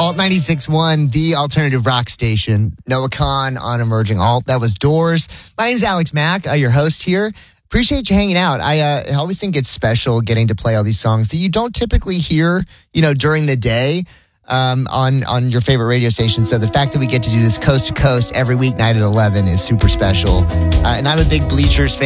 Alt 96.1, the alternative rock station. Noah Kahn on Emerging Alt. That was Doors. My name's Alex Mack, your host here. Appreciate you hanging out. I always think it's special getting to play all these songs that you don't typically hear, during the day on your favorite radio station. So the fact that we get to do this coast to coast every weeknight at 11 is super special. And I'm a big Bleachers fan.